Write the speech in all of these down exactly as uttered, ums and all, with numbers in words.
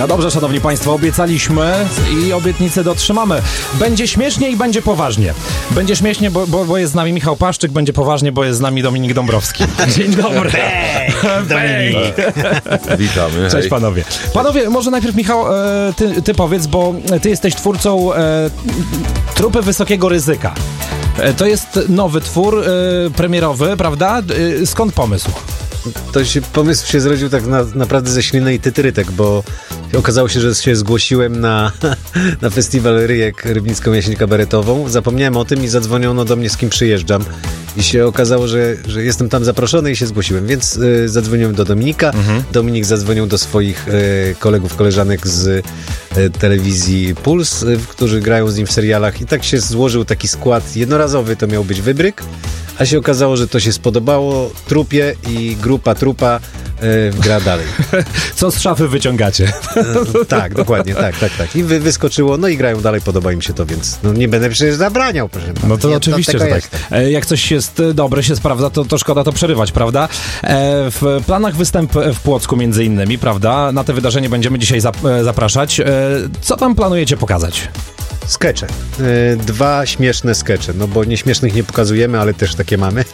No dobrze, szanowni państwo, obiecaliśmy i obietnicę dotrzymamy. Będzie śmiesznie i będzie poważnie. Będzie śmiesznie, bo, bo, bo jest z nami Michał Paszczyk, będzie poważnie, bo jest z nami Dominik Dąbrowski. Dzień dobry. Bang, Dominik. Witamy. Cześć hej. panowie. Panowie, może najpierw Michał, e, ty, ty powiedz, bo ty jesteś twórcą e, Trupy Wysokiego Ryzyka. E, to jest nowy twór e, premierowy, prawda? E, skąd pomysł? To się, pomysł się zrodził tak na, naprawdę ze śliny i tytrytek, bo okazało się, że się zgłosiłem na, na festiwal Ryjek, Rybnicką Jesień Kabaretową. Zapomniałem o tym i zadzwoniono do mnie, z kim przyjeżdżam. I się okazało, że, że jestem tam zaproszony i się zgłosiłem, więc y, zadzwoniłem do Dominika. Mhm. Dominik zadzwonił do swoich y, kolegów, koleżanek z y, telewizji Puls, y, którzy grają z nim w serialach i tak się złożył taki skład jednorazowy, to miał być wybryk, a się okazało, że to się spodobało Trupie i grupa Trupa y, gra dalej. Co z szafy wyciągacie? Y, tak, dokładnie, tak, tak, tak. I wy, wyskoczyło, no i grają dalej, podoba im się to, więc no, nie będę przecież zabraniał, proszę pana. No to Ja oczywiście, że tak. E, Jak coś jest dobre, się sprawdza, to, to szkoda to przerywać, prawda? E, w planach występ w Płocku między innymi, prawda? Na te wydarzenie będziemy dzisiaj zap- e, zapraszać. E, co tam planujecie pokazać? Skecze. E, dwa śmieszne skecze, no bo nieśmiesznych nie pokazujemy, ale też takie mamy.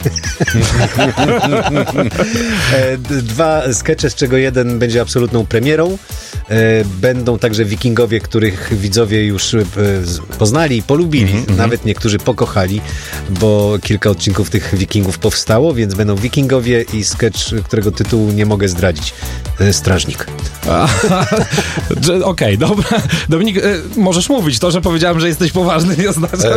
e, d- dwa skecze, z czego jeden będzie absolutną premierą. E, będą także wikingowie, których widzowie już e, z- poznali i polubili, mm-hmm. nawet niektórzy pokochali, bo kilka odcinków tych wikingów powstało, więc będą wikingowie i skecz, którego tytułu nie mogę zdradzić. E, Strażnik. Okej, okay, dobra. Dominik, e, możesz mówić. To, że powiedziałem, że jesteś poważny, nie oznacza,